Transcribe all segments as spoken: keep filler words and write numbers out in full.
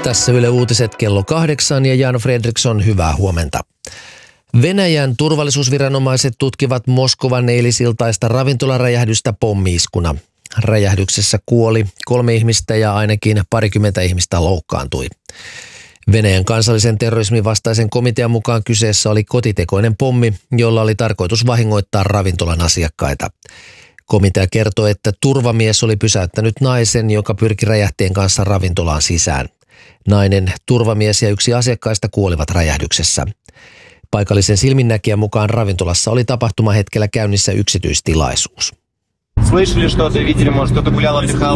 Tässä Yle Uutiset kello kahdeksan ja Jan Fredriksson, hyvää huomenta. Venäjän turvallisuusviranomaiset tutkivat Moskovan eilisiltaista ravintolaräjähdystä pommi-iskuna. Räjähdyksessä kuoli kolme ihmistä ja ainakin parikymmentä ihmistä loukkaantui. Venäjän kansallisen terrorismin vastaisen komitean mukaan kyseessä oli kotitekoinen pommi, jolla oli tarkoitus vahingoittaa ravintolan asiakkaita. Komitea kertoi, että turvamies oli pysäyttänyt naisen, joka pyrki räjähteen kanssa ravintolaan sisään. Nainen, turvamies ja yksi asiakkaista kuolivat räjähdyksessä. Paikallisen silminnäkijän mukaan ravintolassa oli tapahtumahetkellä käynnissä yksityistilaisuus. Слышали что-то, видели, может, кто-то гулял, отдыхал?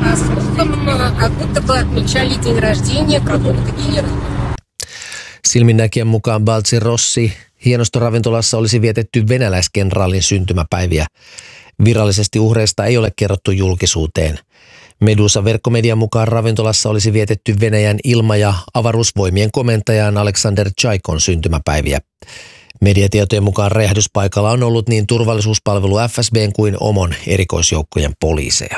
Silminnäkijän mukaan Baltsi Rossi hienostoravintolassa olisi vietetty venäläiskenraalin syntymäpäiviä. Virallisesti uhreista ei ole kerrottu julkisuuteen. Medusa-verkkomedian mukaan ravintolassa olisi vietetty Venäjän ilma- ja avaruusvoimien komentajan Aleksander Tsaikon syntymäpäiviä. Mediatietojen mukaan räjähdyspaikalla on ollut niin turvallisuuspalvelu F S B:n kuin Omon erikoisjoukkojen poliiseja.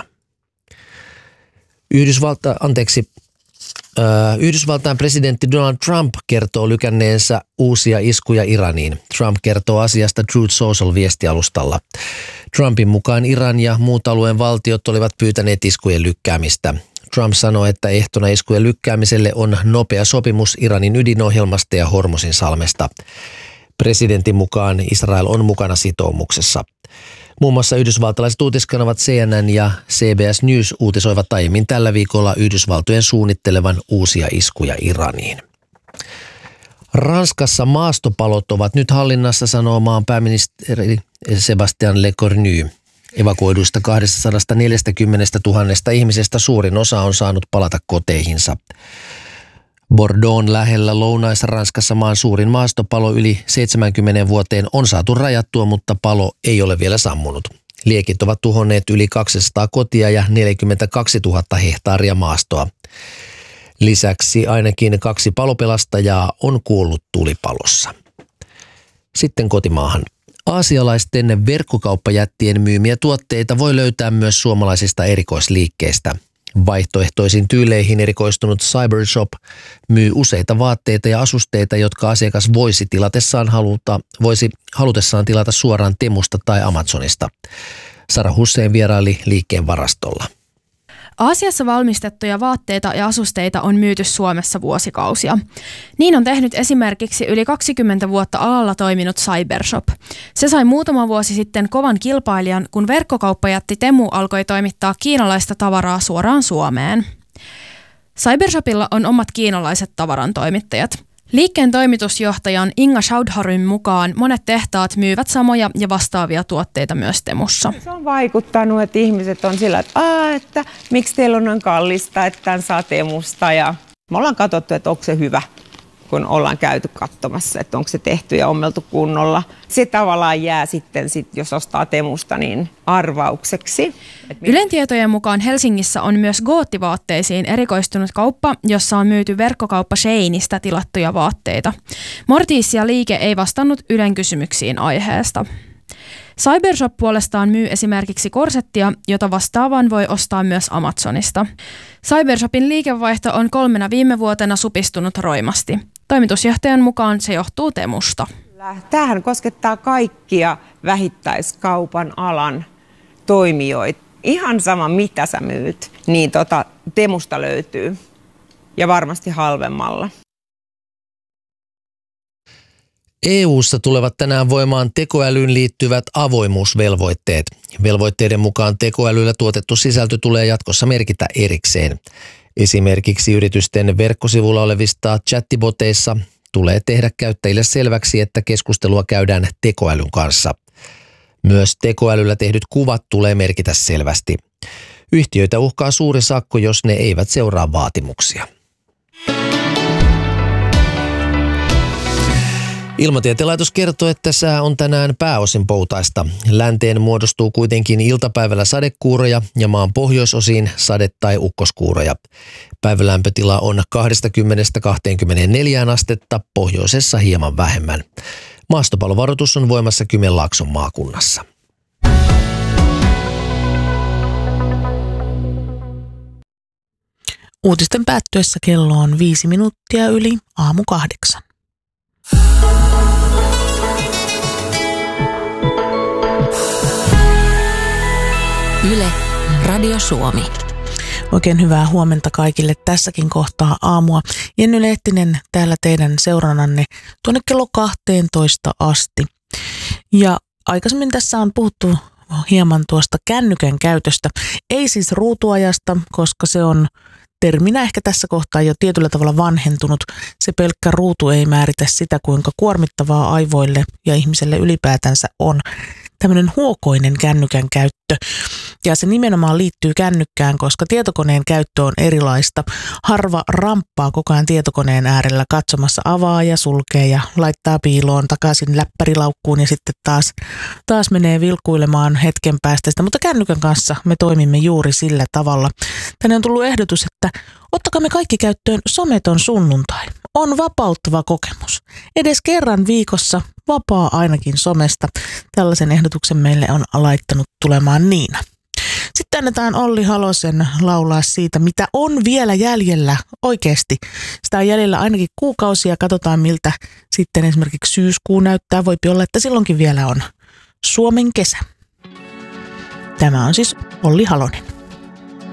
Yhdysvalta, anteeksi, äh, Yhdysvaltain presidentti Donald Trump kertoo lykänneensä uusia iskuja Iraniin. Trump kertoo asiasta Truth Social-viestialustalla. Trumpin mukaan Iran ja muut alueen valtiot olivat pyytäneet iskujen lykkäämistä. Trump sanoi, että ehtona iskujen lykkäämiselle on nopea sopimus Iranin ydinohjelmasta ja Hormuzin salmesta. Presidentin mukaan Israel on mukana sitoumuksessa. Muun muassa yhdysvaltalaiset uutiskanavat C N N ja C B S News uutisoivat aiemmin tällä viikolla Yhdysvaltojen suunnittelevan uusia iskuja Iraniin. Ranskassa maastopalot ovat nyt hallinnassa, sanoo maan pääministeri Sébastien Lecornu. Evakuoiduista kaksisataaneljäkymmentätuhatta ihmisestä suurin osa on saanut palata koteihinsa. Bordeaux'n lähellä Lounais-Ranskassa maan suurin maastopalo yli seitsemänkymmentä vuoteen on saatu rajattua, mutta palo ei ole vielä sammunut. Liekit ovat tuhonneet yli kaksisataa kotia ja neljäkymmentäkaksituhatta hehtaaria maastoa. Lisäksi ainakin kaksi palopelastajaa on kuollut tulipalossa. Sitten kotimaahan. Aasialaisten verkkokauppajättien myymiä tuotteita voi löytää myös suomalaisista erikoisliikkeistä. Vaihtoehtoisiin tyyleihin erikoistunut Cybershop myy useita vaatteita ja asusteita, jotka asiakas voisi tilatessaan haluta, voisi halutessaan tilata suoraan Temusta tai Amazonista. Sara Hussein vieraili liikkeen varastolla. Aasiassa valmistettuja vaatteita ja asusteita on myyty Suomessa vuosikausia. Niin on tehnyt esimerkiksi yli kaksikymmentä vuotta alalla toiminut Cybershop. Se sai muutama vuosi sitten kovan kilpailijan, kun verkkokauppajätti Temu alkoi toimittaa kiinalaista tavaraa suoraan Suomeen. Cybershopilla on omat kiinalaiset tavarantoimittajat. Liikkeen toimitusjohtajan Inga Chaudharyn mukaan monet tehtaat myyvät samoja ja vastaavia tuotteita myös Temussa. Se on vaikuttanut, että ihmiset on sillä, että, Aa, että miksi teillä on noin kallista, että tämän saa Temusta. Ja me ollaan katsottu, että onko se hyvä, kun ollaan käyty katsomassa, että onko se tehty ja ommeltu kunnolla. Se tavallaan jää sitten, sit, jos ostaa Temusta, niin arvaukseksi. Ylen tietojen mukaan Helsingissä on myös goottivaatteisiin erikoistunut kauppa, jossa on myyty verkkokauppa Sheinistä tilattuja vaatteita. Morticia liike ei vastannut Ylen kysymyksiin aiheesta. Cybershop puolestaan myy esimerkiksi korsettia, jota vastaavan voi ostaa myös Amazonista. Cybershopin liikevaihto on kolmena viime vuotena supistunut roimasti. Toimitusjohtajan mukaan se johtuu Temusta. Tämähän koskettaa kaikkia vähittäiskaupan alan toimijoita. Ihan sama mitä sä myyt, niin tota, Temusta löytyy ja varmasti halvemmalla. E U:ssa tulevat tänään voimaan tekoälyyn liittyvät avoimuusvelvoitteet. Velvoitteiden mukaan tekoälyllä tuotettu sisältö tulee jatkossa merkitä erikseen. Esimerkiksi yritysten verkkosivulla olevista chattiboteissa tulee tehdä käyttäjille selväksi, että keskustelua käydään tekoälyn kanssa. Myös tekoälyllä tehdyt kuvat tulee merkitä selvästi. Yhtiöitä uhkaa suuri sakko, jos ne eivät seuraa vaatimuksia. Ilmatieteen laitos kertoo, että sää on tänään pääosin poutaista. Länteen muodostuu kuitenkin iltapäivällä sadekuuroja ja maan pohjoisosiin sade- tai ukkoskuuroja. Päivälämpötila on kaksikymmentä kaksikymmentäneljä astetta, pohjoisessa hieman vähemmän. Maastopalovaroitus on voimassa Kymenlaakson maakunnassa. Uutisten päättyessä kello on viisi minuuttia yli aamu kahdeksan. Yle, Radio Suomi. Oikein hyvää huomenta kaikille tässäkin kohtaa aamua. Jenny Lehtinen täällä teidän seurannanne tuonne kello kahteentoista asti. Ja aikaisemmin tässä on puhuttu hieman tuosta kännykän käytöstä. Ei siis ruutuajasta, koska se on terminä ehkä tässä kohtaa jo tietyllä tavalla vanhentunut. Se pelkkä ruutu ei määritä sitä, kuinka kuormittavaa aivoille ja ihmiselle ylipäätänsä on tämmöinen huokoinen kännykän käyttö. Ja se nimenomaan liittyy kännykkään, koska tietokoneen käyttö on erilaista. Harva ramppaa koko ajan tietokoneen äärellä katsomassa, avaa ja sulkee ja laittaa piiloon takaisin läppärilaukkuun ja sitten taas, taas menee vilkuilemaan hetken päästä sitä. Mutta kännykän kanssa me toimimme juuri sillä tavalla. Tänne on tullut ehdotus, että ottakaa me kaikki käyttöön someton sunnuntai. On vapauttava kokemus. Edes kerran viikossa vapaa ainakin somesta. Tällaisen ehdotuksen meille on laittanut tulemaan Niina. Sitten annetaan Olli Halosen laulaa siitä, mitä on vielä jäljellä oikeasti. Sitä on jäljellä ainakin kuukausia. Katsotaan, miltä sitten esimerkiksi syyskuu näyttää. Voipi olla, että silloinkin vielä on Suomen kesä. Tämä on siis Olli Halonen.